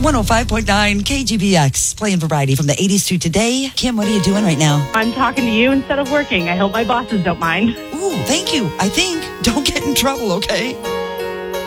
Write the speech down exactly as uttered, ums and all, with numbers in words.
one oh five point nine K G B X, playing variety from the eighties to today. Kim, what are you doing right now? I'm talking to you instead of working. I hope my bosses don't mind. Ooh, thank you. I think. Don't get in trouble, okay?